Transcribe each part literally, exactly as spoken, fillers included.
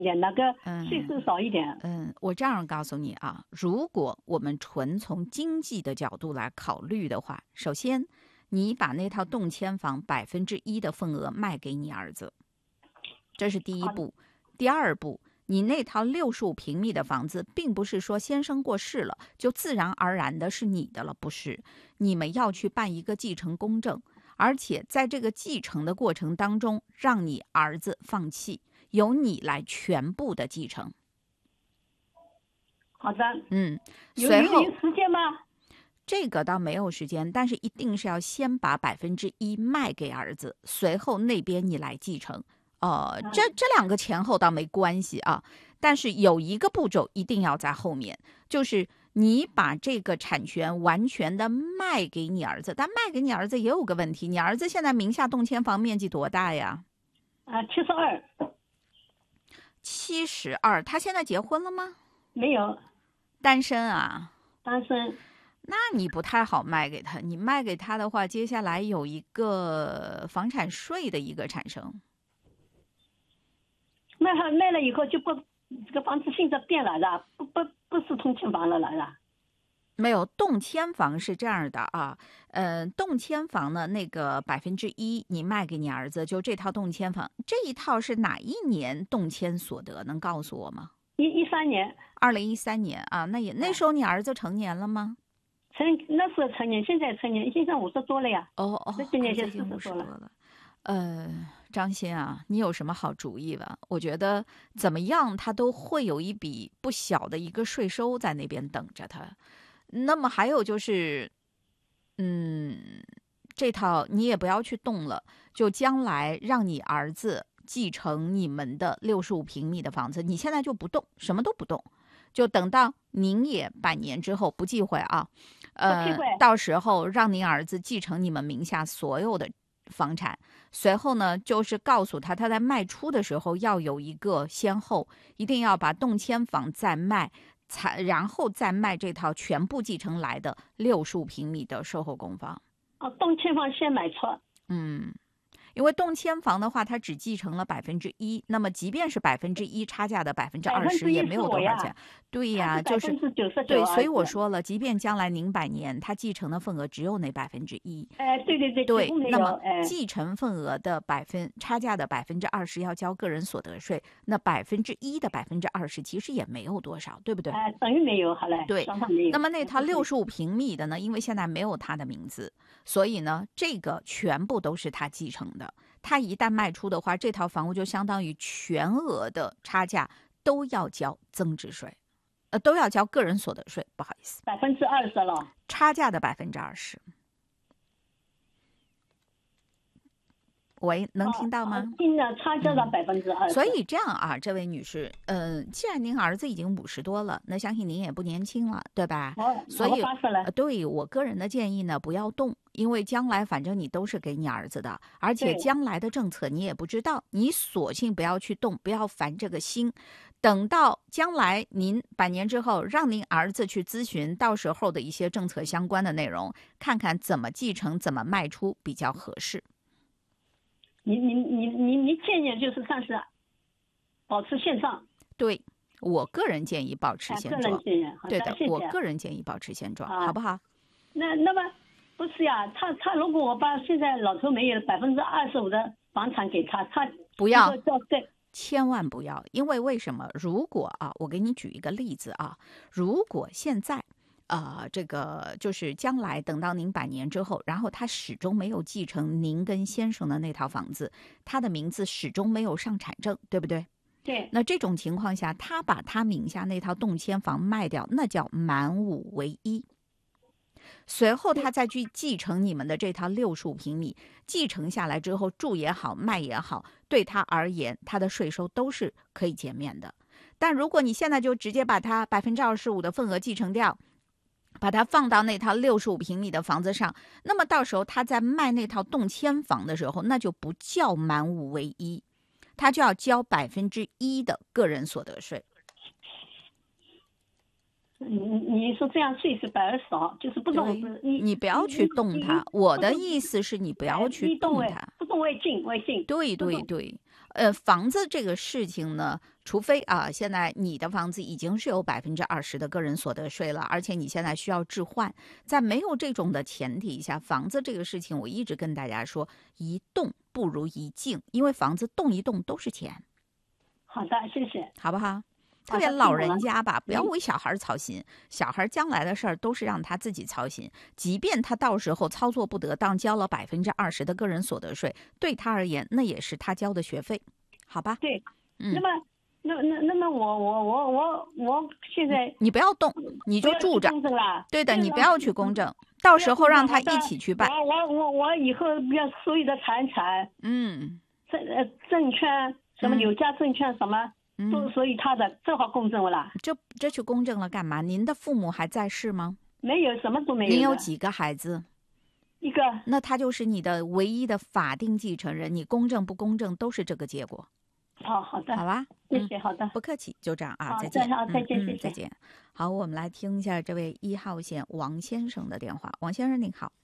点，那个税收少一点。 嗯，嗯我这样告诉你啊，如果我们纯从经济的角度来考虑的话，首先你把那套动迁房百分之一的份额卖给你儿子，这是第一步。第二步，你那套六十五平米的房子，并不是说先生过世了就自然而然的是你的了，不是，你们要去办一个继承公证，而且在这个继承的过程当中，让你儿子放弃，由你来全部的继承。 好的。 嗯， 有随后有时间吗？ 这个倒没有时间，但是一定是要先把百分之一卖给儿子，随后那边你来继承。呃，这这两个前后倒没关系啊，但是有一个步骤一定要在后面，就是你把这个产权完全的卖给你儿子。但卖给你儿子也有个问题，你儿子现在名下动迁房面积多大呀？ 啊，七十二。 七十二。他现在结婚了吗？ 没有。 单身啊？ 单身。 那你不太好卖给他，你卖给他的话，接下来有一个房产税的一个产生。 卖了卖了以后就不，这个房子性质变了的，不不不是动迁房了了的。 没有，动迁房是这样的啊，呃，动迁房呢，那个百分之一你卖给你儿子，就这套动迁房，这一套是哪一年动迁所得？能告诉我吗？ 一一三年。 二零一三年啊，那也那时候你儿子成年了吗？ 成那时候成年，现在成年，现在五十多了呀。 哦哦， 这今年就四十多了。 了。呃，张鑫啊，你有什么好主意吧？我觉得怎么样，他都会有一笔不小的一个税收在那边等着他。那么还有就是，嗯，这套你也不要去动了，就将来让你儿子继承你们的六十五平米的房子，你现在就不动，什么都不动，就等到您也百年之后，不忌讳啊，呃，到时候让您儿子继承你们名下所有的房产。随后呢，就是告诉他，他在卖出的时候要有一个先后，一定要把动迁房再卖，才然后再卖这套全部继承来的六十五平米的售后公房。 哦，动迁房先买出。 嗯。因为动迁房的话，它只继承了百分之一，那么即便是百分之一差价的百分之二十也没有多少钱。对呀，就是对，所以我说了，即便将来您百年，它继承的份额只有那百分之一。 哎，对对对， 对，那么哎、 继承份额的百分差价的百分之二十要交个人所得税，那百分之一的百分之二十其实也没有多少，对不对？ 哎，等于没有，好嘞。 对， 没有。 那么那套六十五平米的呢？因为现在没有他的名字，所以呢，这个全部都是他继承的。他一旦卖出的话，这套房屋就相当于全额的差价都要交增值税，呃，都要交个人所得税。不好意思， 百分之二十了， 差价的百分之二十。喂，能听到吗？ 听了，差价到百分之二十。 所以这样啊，这位女士，嗯、呃，既然您儿子已经五十多了，那相信您也不年轻了，对吧？ 哦， 所以， 八十了。 呃，对我个人的建议呢，不要动，因为将来反正你都是给你儿子的，而且将来的政策你也不知道，你索性不要去动，不要烦这个心。等到将来您百年之后，让您儿子去咨询到时候的一些政策相关的内容，看看怎么继承、怎么卖出比较合适。 你你你你你建议就是暂时保持现状。 对，我个人建议保持现状。 个人建议， 对的， 谢谢我个人建议保持现状， 啊、 好不好？ 那那么不是呀，他他如果我把现在老头没有百分之二十五的房产给他，他不要，千万不要，因为为什么？如果啊，我给你举一个例子啊，如果现在。呃，这个就是将来等到您百年之后，然后他始终没有继承您跟先生的那套房子，他的名字始终没有上产证，对不对？ 对。 那这种情况下，他把他名下那套动迁房卖掉，那叫满五为一。随后他再去继承你们的这套六十五平米，继承下来之后住也好，卖也好，对他而言，他的税收都是可以减免的。但如果你现在就直接把他百分之二十五的份额继承掉，把它放到那套六十五平米的房子上，那么到时候他在卖那套动迁房的时候，那就不叫满五为一，他就要交百分之一的个人所得税。 你你说这样税是百分之少，就是不动， 你你不要去动它。我的意思是你不要去动它， 不动为静，为静。 对对对， 呃，房子这个事情呢，除非啊，现在你的房子已经是有百分之二十的个人所得税了，而且你现在需要置换，在没有这种的前提下，房子这个事情，我一直跟大家说，一动不如一静，因为房子动一动都是钱。 好的，谢谢， 好不好？特别老人家吧，不要为小孩操心，小孩将来的事儿都是让他自己操心。即便他到时候操作不得当，交了百分之二十的个人所得税，对他而言，那也是他交的学费，好吧？ 对， 嗯， 那么，那那那么我我我我我现在你不要动，你就住着。对的，你不要去公证，到时候让他一起去办。 我我我我以后要所有的财产， 嗯， 证呃证券什么有价证券什么。都属于他的，正好公证了。 这这去公证了干嘛？您的父母还在世吗？ 没有，什么都没有。 您有几个孩子？ 一个。 那他就是你的唯一的法定继承人，你公证不公证都是这个结果。 好好的， 好吧， 谢谢，好的， 不客气，就这样啊， 再见， 好，再见，谢谢， 再见。好，我们来听一下这位一号线王先生的电话。王先生您好。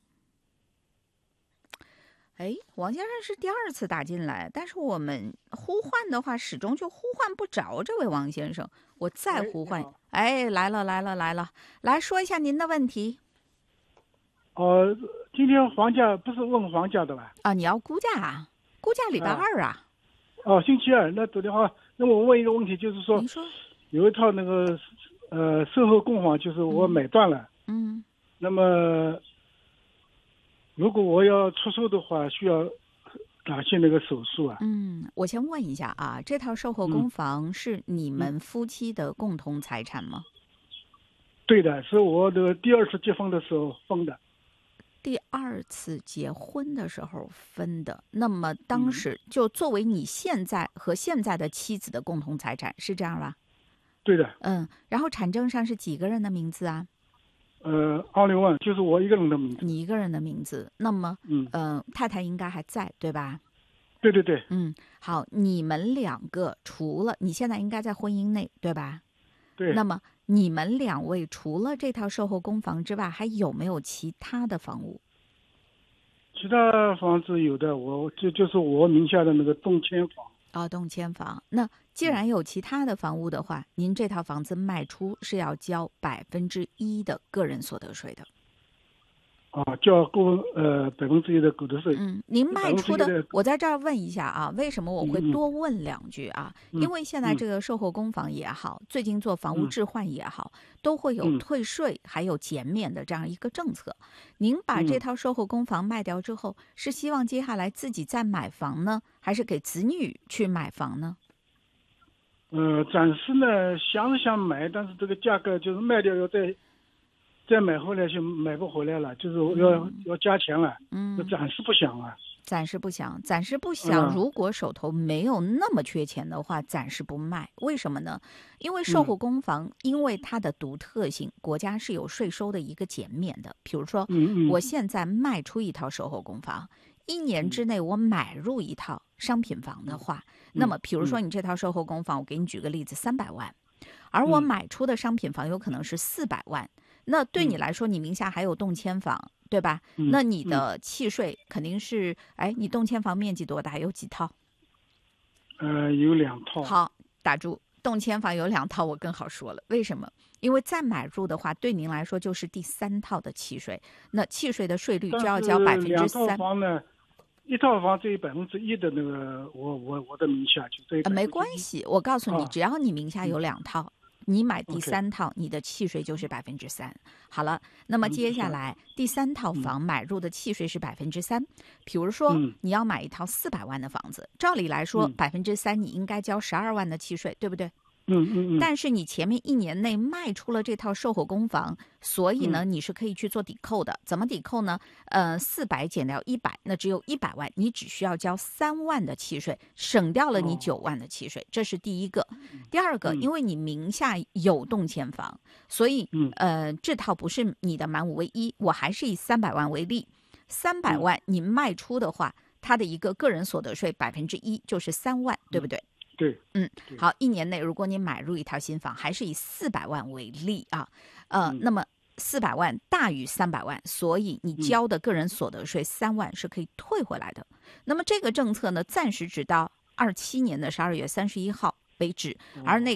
哎，王先生是第二次打进来，但是我们呼唤的话，始终就呼唤不着这位王先生。我再呼唤，哎，哎来了，来了，来了，来说一下您的问题。 呃，今天房价不是问房价的吧？ 啊，你要估价啊？估价礼拜二啊？ 哦，星期二。那打电话，那我问一个问题，就是说， 您说有一套那个呃售后公房，就是我买断了， 嗯， 那么。如果我要出售的话，需要哪些那个手续啊？ 嗯，我先问一下啊，这套售后公房是你们夫妻的共同财产吗？ 对的，是我的第二次结婚的时候分的。 第二次结婚的时候分的，那么当时就作为你现在和现在的妻子的共同财产，是这样吧？ 对的。 嗯，然后产证上是几个人的名字啊？ 呃，二零万就是我一个人的名字。 你一个人的名字，那么， 嗯， 呃，太太应该还在，对吧？ 对对对。 嗯，好，你们两个除了你现在应该在婚姻内，对吧？ 对。 那么你们两位除了这套售后公房之外，还有没有其他的房屋？ 其他房子有的，我就就是我名下的那个动迁房。 哦，动迁房。那既然有其他的房屋的话，您这套房子卖出是要交百分之一的个人所得税的。 啊，交个呃百分之一的购得税。 嗯，您卖出的，我在这儿问一下啊，为什么我会多问两句啊？ 嗯、 因为现在这个售后公房也好，最近做房屋置换也好，嗯、都会有退税、嗯、还有减免的这样一个政策。您把这套售后公房卖掉之后，是希望接下来自己再买房呢，还是给子女去买房呢？ 呃，暂时呢想是想买，但是这个价格就是卖掉要再。再买回来就买不回来了，就是要、嗯、要加钱了。嗯，暂时不想啊。 暂时不想，暂时不想。嗯、如果手头没有那么缺钱的话，暂时不卖。为什么呢？因为售后公房，嗯、因为它的独特性，国家是有税收的一个减免的。比如说， 嗯嗯、 我现在卖出一套售后公房，一年之内我买入一套商品房的话，嗯、那么比如说你这套售后公房，我给你举个例子，三百万，而我买出的商品房有可能是四百万。那对你来说，你名下还有动迁房，对吧？ 嗯、 那你的契税肯定是，哎，你动迁房面积多大？有几套？ 呃，有两套。 好，打住，动迁房有两套，我更好说了。为什么？因为再买入的话，对您来说就是第三套的契税，那契税的税率就要交百分之三。 两套房呢，一套房只有百分之一的那个，我我我的名下就这。 啊，没关系，我告诉你， 啊、 只要你名下有两套。嗯你买第三套， okay. 你的契税就是百分之三。好了，那么接下来、嗯、第三套房买入的契税是百分之三。比如说、嗯、你要买一套四百万的房子，照理来说百分之三你应该交十二万的契税，对不对？ 嗯嗯嗯。 但是你前面一年内卖出了这套售后公房，所以呢，你是可以去做抵扣的。嗯、怎么抵扣呢？呃，四百减掉一百，那只有一百万，你只需要交三万的契税，省掉了你九万的契税，哦、这是第一个。第二个， 嗯、 因为你名下有动迁房，所以、 嗯、 呃，这套不是你的满五为一，我还是以三百万为例，三百万你卖出的话，它的一个个人所得税百分之一就是三万，对不对？ 对， 嗯，好，一年内如果你买入一套新房，还是以四百万为例啊，呃，嗯、那么四百万大于三百万，所以你交的个人所得税三万是可以退回来的。嗯、那么这个政策呢，暂时只到二七年的十二月三十一号为止，而那